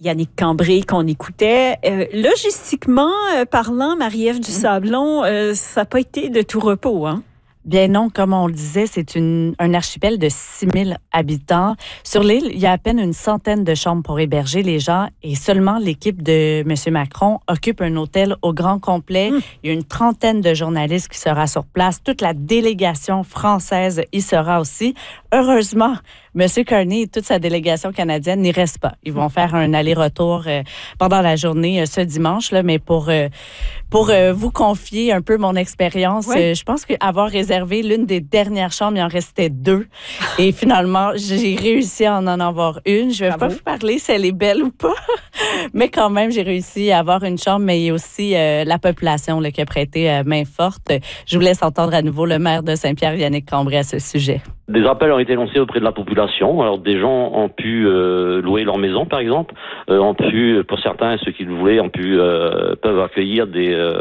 Yannick Cambré qu'on écoutait. Logistiquement parlant, Marie-Ève Dusablon, ça n'a pas été de tout repos, hein? Bien non, comme on le disait, c'est un archipel de 6000 habitants. Sur l'île, il y a à peine une centaine de chambres pour héberger les gens et seulement l'équipe de M. Macron occupe un hôtel au grand complet. Il y a une trentaine de journalistes qui sera sur place. Toute la délégation française y sera aussi. Heureusement, M. Carney et toute sa délégation canadienne n'y restent pas. Ils vont faire un aller-retour pendant la journée ce dimanche, là, mais pour vous confier un peu mon expérience, je pense qu'avoir réservé l'une des dernières chambres, il en restait 2. Et finalement, j'ai réussi à en avoir une. Je ne vais pas vous parler si elle est belle ou pas, mais quand même, j'ai réussi à avoir une chambre, mais il y a aussi la population là, qui a prêté main forte. Je vous laisse entendre à nouveau le maire de Saint-Pierre, Yannick Cambré, à ce sujet. Des appels ont été lancés auprès de la population. Alors des gens ont pu louer leur maison, par exemple, ont pu, pour certains, ceux qui le voulaient, peuvent accueillir des